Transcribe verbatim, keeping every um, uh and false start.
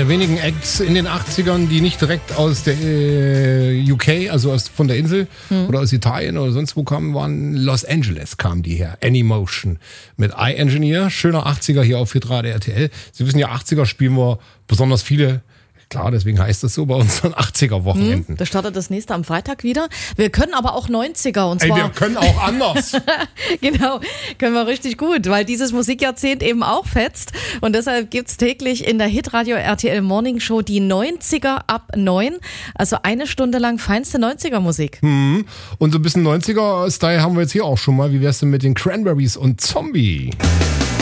der wenigen Acts in den achtzigern, die nicht direkt aus der äh, U K, also aus, von der Insel hm. oder aus Italien oder sonst wo kamen, waren Los Angeles kamen die her. Anymotion mit iEngineer, schöner achtziger hier auf Hitradio R T L. Sie wissen ja, achtziger spielen wir besonders viele. Klar, deswegen heißt das so bei unseren achtziger-Wochenenden. Hm, da startet das nächste am Freitag wieder. Wir können aber auch neunziger und zwar. Ey, wir können auch anders. Genau, können wir richtig gut, weil dieses Musikjahrzehnt eben auch fetzt. Und deshalb gibt's täglich in der Hitradio R T L Morning Show die neunziger ab neun. Also eine Stunde lang feinste neunziger-Musik. Hm. Und so ein bisschen neunziger-Style haben wir jetzt hier auch schon mal. Wie wär's denn mit den Cranberries und Zombie?